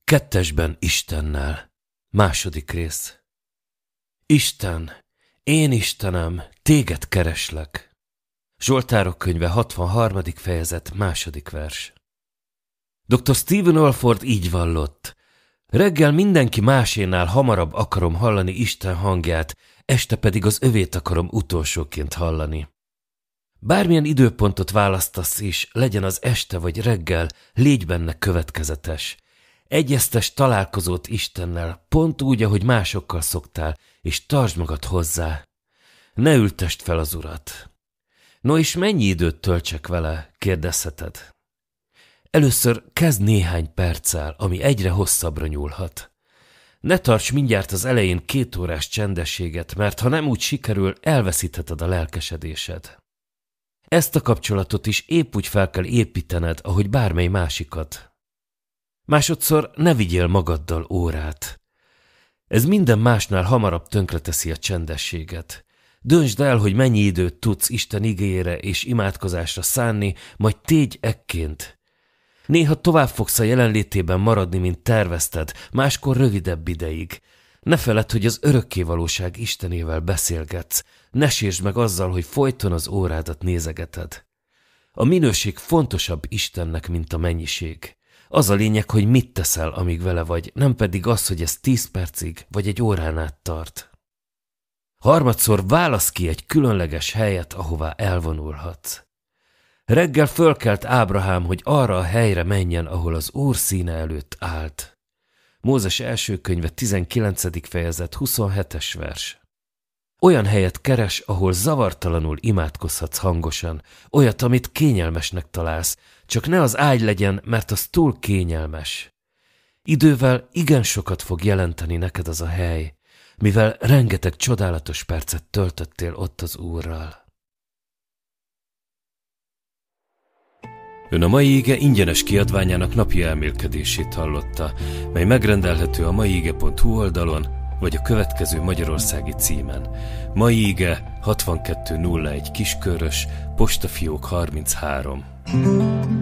Kettesben Istennel. Második rész. Isten, én Istenem, téged kereslek. Zsoltárok könyve 63. fejezet, 2. vers. Dr. Stephen Olford így vallott. Reggel mindenki másénál hamarabb akarom hallani Isten hangját, este pedig az övét akarom utolsóként hallani. Bármilyen időpontot választasz is, legyen az este vagy reggel, légy benne következetes. Egyeztes találkozót Istennel, pont úgy, ahogy másokkal szoktál, és tartsd magad hozzá. Ne ültesd fel az Urat. No és mennyi időt töltsek vele, kérdezheted. Először kezd néhány perccel, ami egyre hosszabbra nyúlhat. Ne tarts mindjárt az elején 2 órás csendességet, mert ha nem úgy sikerül, elveszítheted a lelkesedésed. Ezt a kapcsolatot is épp úgy fel kell építened, ahogy bármely másikat. Másodszor ne vigyél magaddal órát. Ez minden másnál hamarabb tönkreteszi a csendességet. Döntsd el, hogy mennyi időt tudsz Isten igéjére és imádkozásra szánni, majd tégy ekként. Néha tovább fogsz a jelenlétében maradni, mint tervezted, máskor rövidebb ideig. Ne feledd, hogy az örökkévalóság Istenével beszélgetsz. Ne sértsd meg azzal, hogy folyton az órádat nézegeted. A minőség fontosabb Istennek, mint a mennyiség. Az a lényeg, hogy mit teszel, amíg vele vagy, nem pedig az, hogy ez 10 percig vagy egy órán át tart. Harmadszor válasz ki egy különleges helyet, ahová elvonulhatsz. Reggel fölkelt Ábrahám, hogy arra a helyre menjen, ahol az Úr színe előtt állt. Mózes első könyve 19. fejezet 27. vers. Olyan helyet keres, ahol zavartalanul imádkozhatsz hangosan, olyat, amit kényelmesnek találsz, csak ne az ágy legyen, mert az túl kényelmes. Idővel igen sokat fog jelenteni neked az a hely, mivel rengeteg csodálatos percet töltöttél ott az Úrral. Ön a Mai Ige ingyenes kiadványának napi elmélkedését hallotta, mely megrendelhető a maiige.hu oldalon, vagy a következő magyarországi címen. Mai Ige 6201 Kiskörös, postafiók 33.